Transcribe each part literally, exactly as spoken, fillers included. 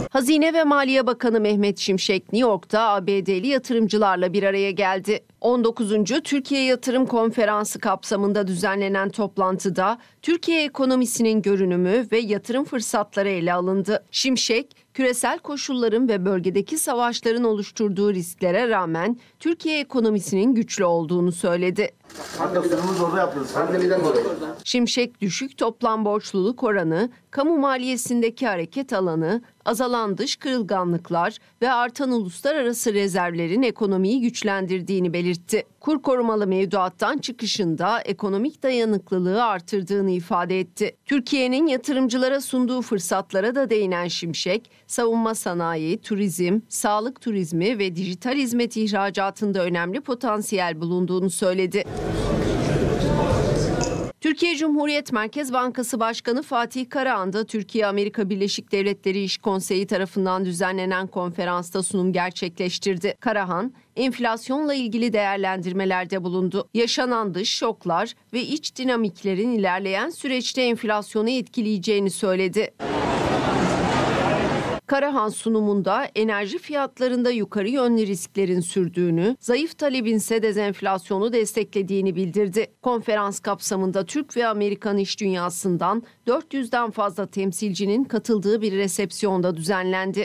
Hazine ve Maliye Bakanı Mehmet Şimşek, New York'ta A B D'li yatırımcılarla bir araya geldi. on dokuzuncu Türkiye Yatırım Konferansı kapsamında düzenlenen toplantıda Türkiye ekonomisinin görünümü ve yatırım fırsatları ele alındı. Şimşek, küresel koşulların ve bölgedeki savaşların oluşturduğu risklere rağmen Türkiye ekonomisinin güçlü olduğunu söyledi. Şimşek, düşük toplam borçluluk oranı, kamu maliyesindeki hareket alanı, azalan dış kırılganlıklar ve artan uluslararası rezervlerin ekonomiyi güçlendirdiğini belirtti. Kur korumalı mevduattan çıkışında ekonomik dayanıklılığı artırdığını ifade etti. Türkiye'nin yatırımcılara sunduğu fırsatlara da değinen Şimşek, savunma sanayi, turizm, sağlık turizmi ve dijital hizmet ihracatında önemli potansiyel bulunduğunu söyledi. Türkiye Cumhuriyet Merkez Bankası Başkanı Fatih Karahan da Türkiye-Amerika Birleşik Devletleri İş Konseyi tarafından düzenlenen konferansta sunum gerçekleştirdi. Karahan, enflasyonla ilgili değerlendirmelerde bulundu. Yaşanan dış şoklar ve iç dinamiklerin ilerleyen süreçte enflasyonu etkileyeceğini söyledi. Karahan sunumunda enerji fiyatlarında yukarı yönlü risklerin sürdüğünü, zayıf talebin ise dezenflasyonu desteklediğini bildirdi. Konferans kapsamında Türk ve Amerikan iş dünyasından dört yüzden fazla temsilcinin katıldığı bir resepsiyonda düzenlendi.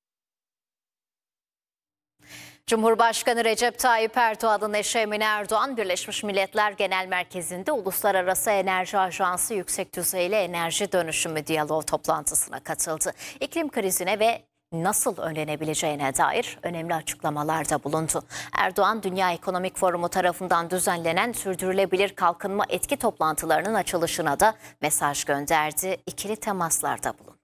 Cumhurbaşkanı Recep Tayyip Erdoğan'ın eşi Emine Erdoğan, Birleşmiş Milletler Genel Merkezi'nde Uluslararası Enerji Ajansı Yüksek Düzeyli Enerji Dönüşümü Diyaloğu toplantısına katıldı. İklim krizine ve nasıl önlenebileceğine dair önemli açıklamalarda bulundu. Erdoğan, Dünya Ekonomik Forumu tarafından düzenlenen Sürdürülebilir Kalkınma Etki toplantılarının açılışına da mesaj gönderdi. İkili temaslarda bulundu.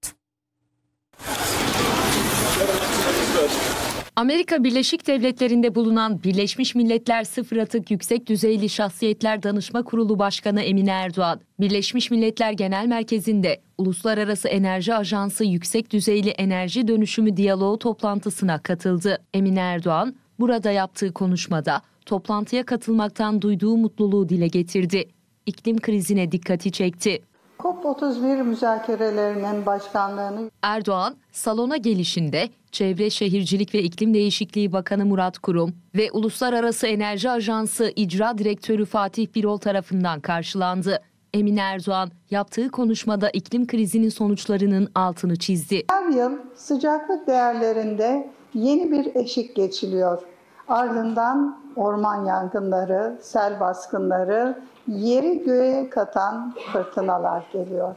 Amerika Birleşik Devletleri'nde bulunan Birleşmiş Milletler Sıfır Atık Yüksek Düzeyli Şahsiyetler Danışma Kurulu Başkanı Emine Erdoğan, Birleşmiş Milletler Genel Merkezi'nde Uluslararası Enerji Ajansı Yüksek Düzeyli Enerji Dönüşümü Diyaloğu toplantısına katıldı. Emine Erdoğan, burada yaptığı konuşmada toplantıya katılmaktan duyduğu mutluluğu dile getirdi. İklim krizine dikkati çekti. COP otuz bir müzakerelerinin başkanlığını Erdoğan, salona gelişinde Çevre Şehircilik ve İklim Değişikliği Bakanı Murat Kurum ve Uluslararası Enerji Ajansı İcra Direktörü Fatih Birol tarafından karşılandı. Emine Erdoğan yaptığı konuşmada iklim krizinin sonuçlarının altını çizdi. Her yıl sıcaklık değerlerinde yeni bir eşik geçiliyor. Ardından orman yangınları, sel baskınları, yeri göğe katan fırtınalar geliyor.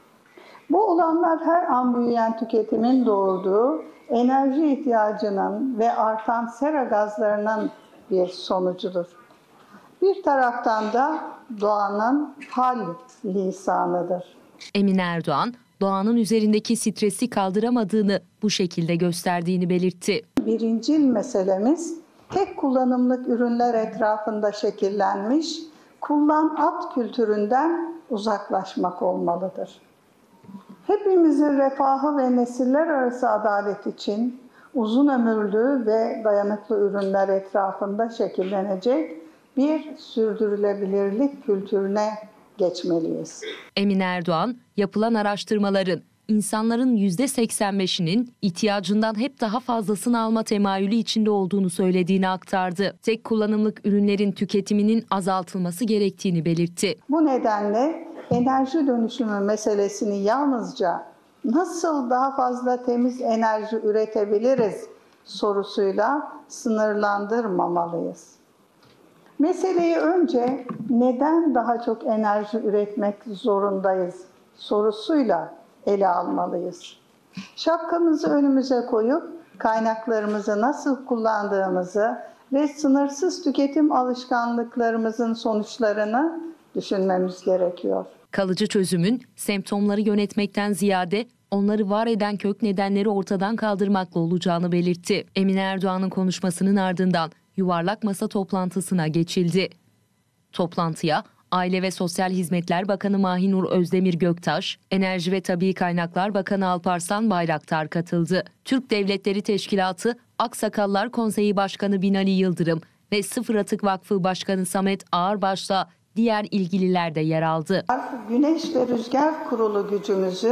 Bu olanlar her an büyüyen tüketimin doğurduğu enerji ihtiyacının ve artan sera gazlarının bir sonucudur. Bir taraftan da doğanın hal lisanıdır. Emine Erdoğan, doğanın üzerindeki stresi kaldıramadığını bu şekilde gösterdiğini belirtti. Birincil meselemiz tek kullanımlık ürünler etrafında şekillenmiş, kullan at kültüründen uzaklaşmak olmalıdır. Hepimizin refahı ve nesiller arası adalet için uzun ömürlü ve dayanıklı ürünler etrafında şekillenecek bir sürdürülebilirlik kültürüne geçmeliyiz. Emine Erdoğan, yapılan araştırmaların insanların yüzde seksen beşinin ihtiyacından hep daha fazlasını alma temayülü içinde olduğunu söylediğini aktardı. Tek kullanımlık ürünlerin tüketiminin azaltılması gerektiğini belirtti. Bu nedenle enerji dönüşümü meselesini yalnızca nasıl daha fazla temiz enerji üretebiliriz sorusuyla sınırlandırmamalıyız. Meseleyi önce neden daha çok enerji üretmek zorundayız sorusuyla ele almalıyız. Şapkamızı önümüze koyup kaynaklarımızı nasıl kullandığımızı ve sınırsız tüketim alışkanlıklarımızın sonuçlarını düşünmemiz gerekiyor. Kalıcı çözümün semptomları yönetmekten ziyade onları var eden kök nedenleri ortadan kaldırmakla olacağını belirtti. Emine Erdoğan'ın konuşmasının ardından yuvarlak masa toplantısına geçildi. Toplantıya Aile ve Sosyal Hizmetler Bakanı Mahinur Özdemir Göktaş, Enerji ve Tabii Kaynaklar Bakanı Alparslan Bayraktar katıldı. Türk Devletleri Teşkilatı Aksakallar Konseyi Başkanı Binali Yıldırım ve Sıfır Atık Vakfı Başkanı Samet Ağırbaş'la diğer ilgililer de yer aldı. Güneş ve Rüzgar Kurulu gücümüzü